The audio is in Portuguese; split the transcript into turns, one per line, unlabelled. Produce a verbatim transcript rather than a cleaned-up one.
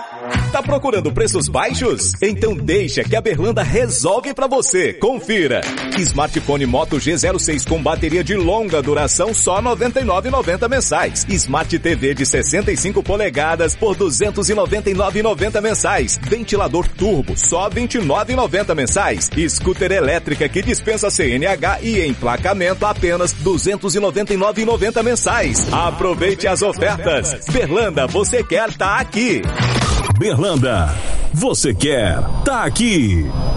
Tá procurando preços baixos? Então deixa que a Berlanda resolve pra você. Confira. Smartphone Moto G zero seis com bateria de longa duração só noventa e nove reais e noventa centavos mensais. Smart T V de sessenta e cinco polegadas por duzentos e noventa e nove reais e noventa centavos mensais. Ventilador turbo só vinte e nove reais e noventa centavos mensais. Scooter elétrica que dispensa C N H e emplacamento apenas duzentos e noventa e nove reais e noventa centavos mensais. Aproveite as ofertas. Berlanda, você quer tá aqui.
Berlanda, você quer tá aqui.